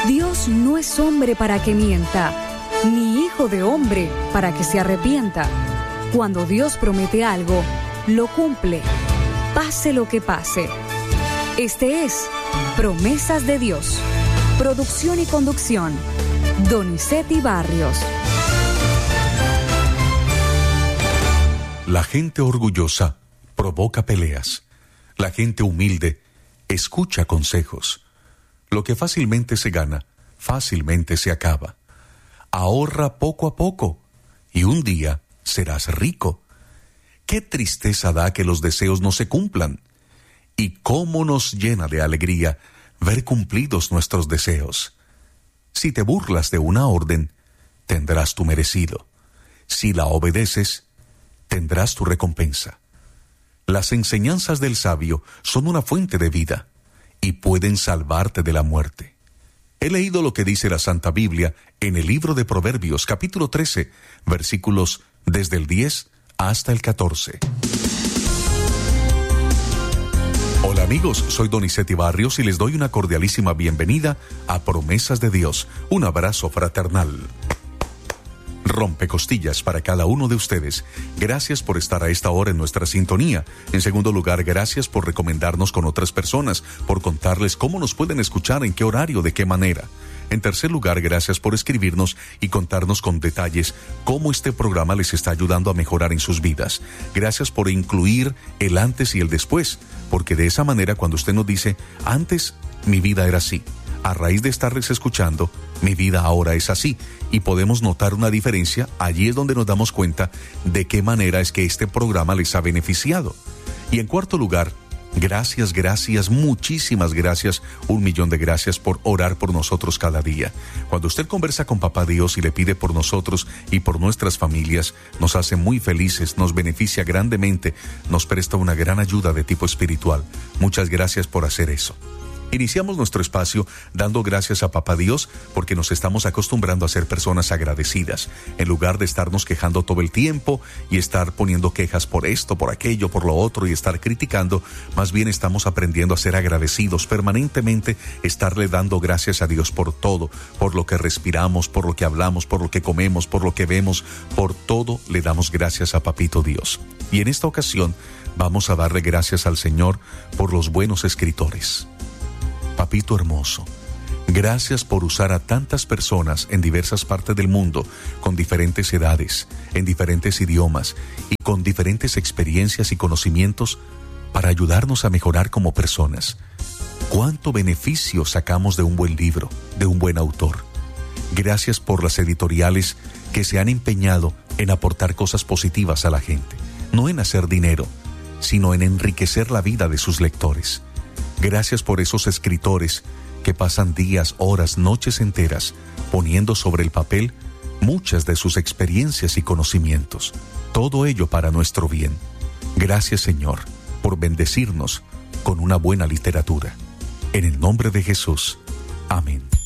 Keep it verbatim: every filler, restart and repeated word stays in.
Dios no es hombre para que mienta, ni hijo de hombre para que se arrepienta. Cuando Dios promete algo, lo cumple, pase lo que pase. Este es Promesas de Dios. Producción y conducción, Donizetti Barrios. La gente orgullosa provoca peleas. La gente humilde escucha consejos. Lo que fácilmente se gana, fácilmente se acaba. Ahorra poco a poco y un día serás rico. Qué tristeza da que los deseos no se cumplan. Y cómo nos llena de alegría ver cumplidos nuestros deseos. Si te burlas de una orden, tendrás tu merecido. Si la obedeces, tendrás tu recompensa. Las enseñanzas del sabio son una fuente de vida y pueden salvarte de la muerte. He leído lo que dice la Santa Biblia en el libro de Proverbios, capítulo trece, versículos desde el diez hasta el catorce. Hola amigos, soy Donizetti Barrios y les doy una cordialísima bienvenida a Promesas de Dios. Un abrazo fraternal. Rompecostillas para cada uno de ustedes. Gracias por estar a esta hora en nuestra sintonía. En segundo lugar, gracias por recomendarnos con otras personas, por contarles cómo nos pueden escuchar, en qué horario, de qué manera. En tercer lugar, gracias por escribirnos y contarnos con detalles cómo este programa les está ayudando a mejorar en sus vidas. Gracias por incluir el antes y el después, porque de esa manera cuando usted nos dice, antes mi vida era así, a raíz de estarles escuchando, mi vida ahora es así, y podemos notar una diferencia. Allí es donde nos damos cuenta de qué manera es que este programa les ha beneficiado. Y en cuarto lugar, gracias, gracias, muchísimas gracias, un millón de gracias por orar por nosotros cada día. Cuando usted conversa con Papá Dios y le pide por nosotros y por nuestras familias, nos hace muy felices, nos beneficia grandemente, nos presta una gran ayuda de tipo espiritual. Muchas gracias por hacer eso. Iniciamos nuestro espacio dando gracias a Papá Dios porque nos estamos acostumbrando a ser personas agradecidas. En lugar de estarnos quejando todo el tiempo y estar poniendo quejas por esto, por aquello, por lo otro y estar criticando, más bien estamos aprendiendo a ser agradecidos permanentemente, estarle dando gracias a Dios por todo, por lo que respiramos, por lo que hablamos, por lo que comemos, por lo que vemos, por todo le damos gracias a Papito Dios. Y en esta ocasión vamos a darle gracias al Señor por los buenos escritores. Papito hermoso, gracias por usar a tantas personas en diversas partes del mundo, con diferentes edades, en diferentes idiomas y con diferentes experiencias y conocimientos para ayudarnos a mejorar como personas. ¿Cuánto beneficio sacamos de un buen libro, de un buen autor? Gracias por las editoriales que se han empeñado en aportar cosas positivas a la gente, no en hacer dinero, sino en enriquecer la vida de sus lectores. Gracias por esos escritores que pasan días, horas, noches enteras poniendo sobre el papel muchas de sus experiencias y conocimientos. Todo ello para nuestro bien. Gracias, Señor, por bendecirnos con una buena literatura. En el nombre de Jesús. Amén.